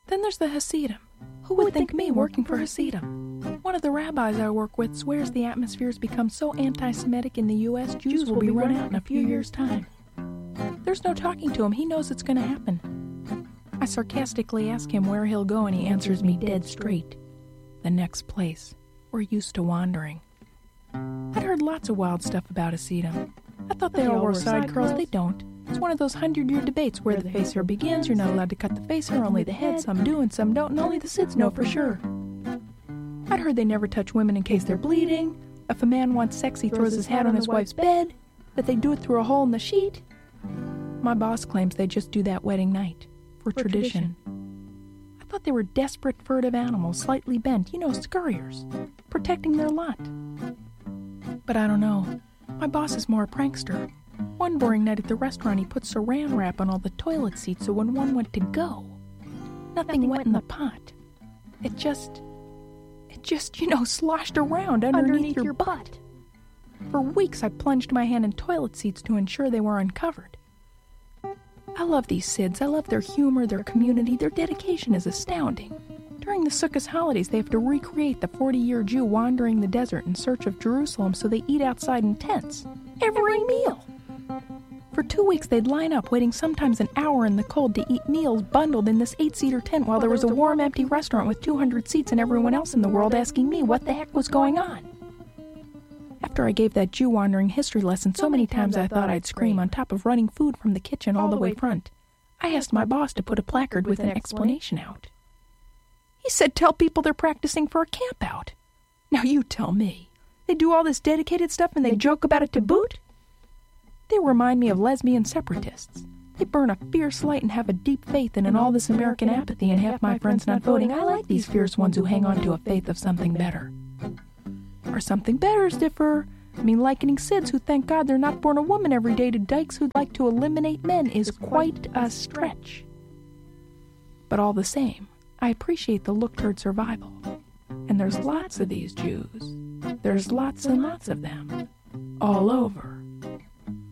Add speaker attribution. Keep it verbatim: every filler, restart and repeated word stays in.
Speaker 1: Then there's the Hasidim. Who would think me working for Hasidim? One of the rabbis I work with swears the atmosphere's become so anti-Semitic in the U S, Jews will be run out in a few years' time. There's no talking to him. He knows it's going to happen. I sarcastically ask him where he'll go, and he answers me dead straight. The next place. We're used to wandering. I'd heard lots of wild stuff about Hasidim. I thought they all wore side curls. They don't. It's one of those hundred-year debates where the face hair begins. You're not allowed to cut the face hair, only the head. Some do and some don't, and only the Sids know for sure. I'd heard they never touch women in case they're bleeding. If a man wants sex, he throws his hat on his wife's bed. That they do it through a hole in the sheet. My boss claims they just do that wedding night. For, for tradition. tradition. I thought they were desperate, furtive animals, slightly bent, you know, scurriers, protecting their lot. But I don't know. My boss is more a prankster. One boring night at the restaurant, he put saran wrap on all the toilet seats so when one went to go, nothing, nothing went in the pot. It just, it just, you know, sloshed around underneath, underneath your, your butt. butt. For weeks, I plunged my hand in toilet seats to ensure they were uncovered. I love these Sids. I love their humor, their community. Their dedication is astounding. During the Sukkot holidays, they have to recreate the forty-year Jew wandering the desert in search of Jerusalem, so they eat outside in tents. Every meal! For two weeks, they'd line up, waiting sometimes an hour in the cold to eat meals bundled in this eight-seater tent while there was a warm, empty restaurant with two hundred seats and everyone else in the world asking me what the heck was going on. After I gave that Jew wandering history lesson so many times I thought I'd scream on top of running food from the kitchen all the way front, I asked my boss to put a placard with an explanation out. He said, tell people they're practicing for a camp-out. Now you tell me. They do all this dedicated stuff and they joke about it to boot? They remind me of lesbian separatists. They burn a fierce light and have a deep faith, and in all this American apathy and half my friends not voting, I like these fierce ones who hang on to a faith of something better. Or something better's differ. I mean, likening Sids who thank God they're not born a woman every day to dykes who'd like to eliminate men is quite a stretch. But all the same, I appreciate the look toward survival. And there's lots of these Jews. There's lots and lots of them. All over.